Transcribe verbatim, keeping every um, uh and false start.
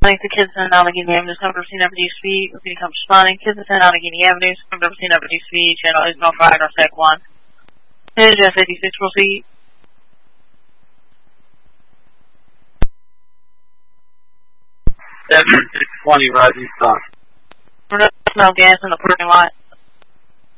Responding to kids in Allegheny Avenue, come to Racine Avenue Suite. Repeating, come responding. Kids in Allegheny Avenue, come to Racine Avenue Suite. Channel is no fire, no sec one. Here's F eighty-six, proceed. seven six twenty, rising stock. No gas in the parking lot.